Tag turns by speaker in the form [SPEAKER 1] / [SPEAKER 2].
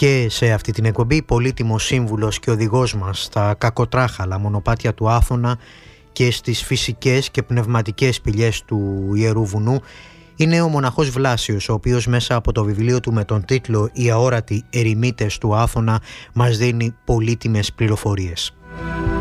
[SPEAKER 1] Και σε αυτή την εκπομπή πολύτιμος σύμβουλος και οδηγός μας στα κακοτράχαλα μονοπάτια του Άθωνα και στις φυσικές και πνευματικές πηγές του Ιερού Βουνού είναι ο μοναχός Βλάσιος, ο οποίος μέσα από το βιβλίο του με τον τίτλο «Οι αόρατοι ερημίτες του Άθωνα» μας δίνει πολύτιμες πληροφορίες.